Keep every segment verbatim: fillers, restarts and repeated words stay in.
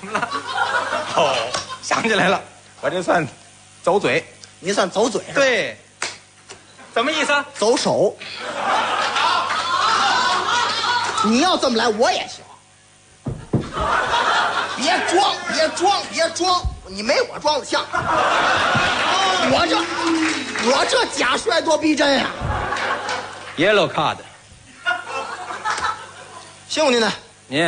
怎么了？哦，想起来了，我这算走嘴。 你算走嘴是吧？ 对，怎么意思？ 走手。你要这么来，我也行。别装，别装，别装，你没我装的像。我这，我这假摔多逼真呀、啊、 ！Yellow card。 辛苦您了， 您。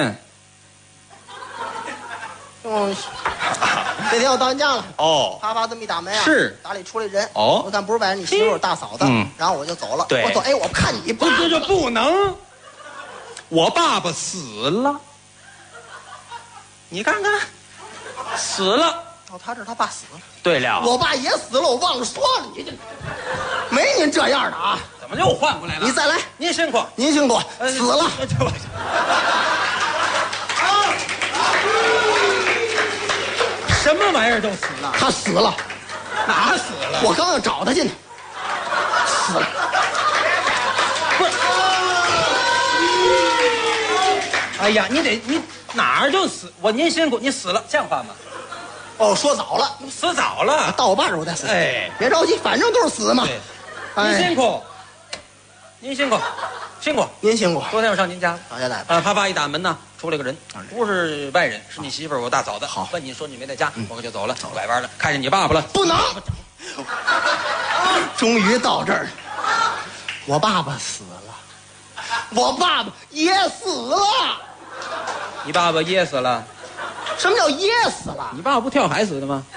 嗯，这天要到您家了。 哦。 啪啪这么一打门啊， 是打里出来人。 哦。 我看不是外人，你媳妇儿大嫂子。 嗯。 然后我就走了。 对。 我走，哎，我看你爸。 这这不能。我爸爸死了。你看看，死了。 哦，他这他爸死了。 对了， 我爸也死了，我忘了说了，你这没您这样的啊！ 怎么又换过来了？ 你再来， 您辛苦， 您辛苦，呃、死了。 什么玩意儿都死了？ 他死了， 哪死了？ 我刚要找他去呢，死了。 不是，哎呀，你得你哪儿就死？我您辛苦，你死了，像话吗？ 哦，说早了， 死早了， 到我爸这我再死。 哎， 别着急，反正都是死嘛。 您辛苦，您辛苦，辛苦， 您辛苦。 昨天我上您家了， 到家来啊，啪啪一打门呢，出来个人，不是外人，是你媳妇儿，我大嫂子。 好， 问你说你没在家，我可就走了，走拐弯了，看见你爸爸了， 不能。终于到这儿，我爸爸死了，我爸爸也死了。 你爸爸噎死了。 什么叫噎死了？ 你爸爸不跳海死的吗？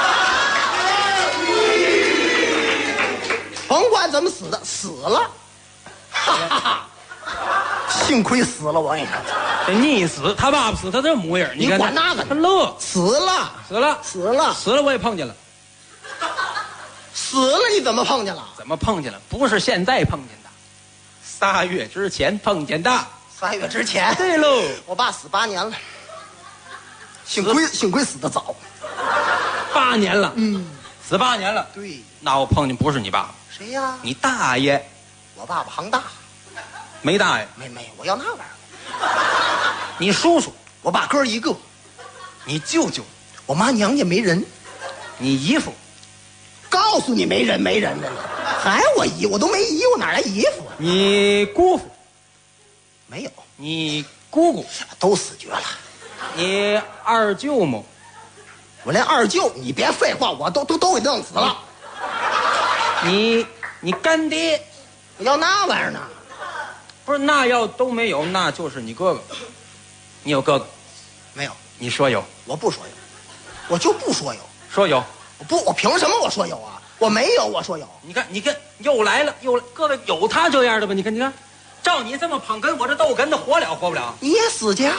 甭管怎么死的，死了。哈哈哈！幸亏死了，我跟你说， 这溺死，他爸爸死，他这模样， 你看管那个？ 他乐， 死了， 死了， 死了， 死了，我也碰见了。 死了，你怎么碰见了？ 怎么碰见了？不是现在碰见的，仨月之前碰见的。 仨月之前。 对喽， 我爸死八年了。幸亏幸亏死得早， 八年了， 嗯， 死八年了。 对， 那我碰见不是你爸爸， 谁呀？ 你大爷。 我爸爸行大， 没大爷， 没没，我要那玩意儿。 你叔叔， 我爸哥一个， 你舅舅， 我妈娘家没人， 你姨父， 告诉你没人没人的，还我姨，我都没姨，我哪来姨夫啊？ 你姑父， 没有， 你姑姑都死绝了。 你二舅母， 我连二舅，你别废话，我都都都给弄死了。 你你干爹， 我要那玩意儿呢？ 不是，那要都没有，那就是你哥哥。你有哥哥？ 没有。 你说有？ 我不说有，我就不说有。 说有？ 我不，我凭什么我说有啊？我没有，我说有。 你看，你看，又来了，又来各位有他这样的吗？你看，你看。照你这么捧哏，我这逗哏的活了活不了？ 你也死去？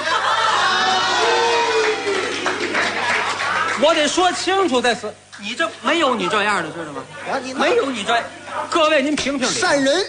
我得说清楚再死。你这没有你这样的，知道吗？ 啊，你没有你这，各位您评评理。 善人，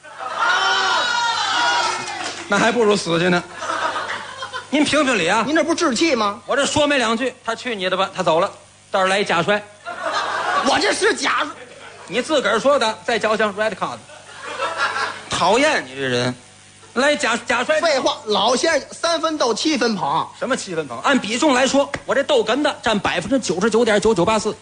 那还不如死去呢。您评评理啊！ 您这不是置气吗？ 我这说没两句，他去你的吧，他走了，到这儿来一假摔。 我这是假， 你自个儿说的，再交上 red card。讨厌你这人，来假假摔。 废话，老先生三分逗七分捧， 什么七分捧？按比重来说，我这逗哏的占百分之九十九点九九八四，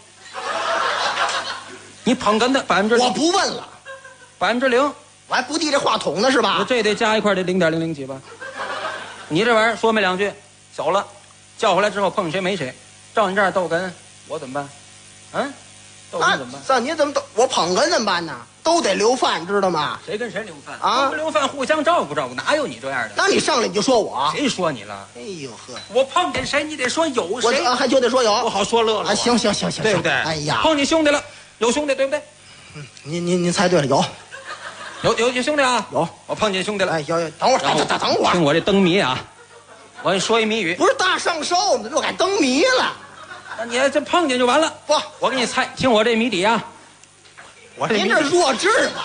你捧哏的百分之我不问了， 百分之零， 我还不递这话筒呢是吧？ 这得加一块得零点零零几吧？你这玩意儿说没两句，走了，叫回来之后碰谁没谁，照你这样逗哏，我怎么办？嗯，逗哏怎么办？ 算你怎么逗？我捧哏怎么办呢？都得留饭，知道吗？ 谁跟谁留饭啊？ 不留饭，互相照顾照顾，哪有你这样的？ 那你上来你就说我， 谁说你了？ 哎呦呵， 我碰见谁，你得说有谁， 我还就得说有， 我好说乐了。 啊，行行行行， 对不对？ 哎呀， 碰你兄弟了，有兄弟对不对？ 嗯，您您您猜对了，有， 有有有兄弟啊， 有， 我碰见兄弟了。 哎，有有，等会儿，等等等会儿， 听我这灯谜啊，我给你说一谜语， 不是大上寿呢，又改灯谜了。 那你这碰见就完了。 不， 我给你猜，听我这谜底啊。我这您这弱智吧？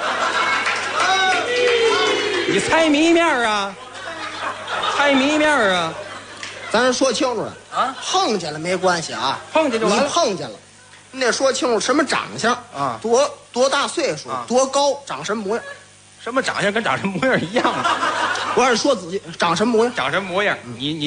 你猜谜面啊？猜谜面啊？ 咱说清楚了啊， 碰见了没关系啊， 碰见就完了。 你碰见了，你得说清楚什么长相啊， 多多大岁数， 啊、 多高，长什么模样。 什么长相跟长什么模样一样啊？ 我还是说仔细，长什么模样？ 长什么模样？你你。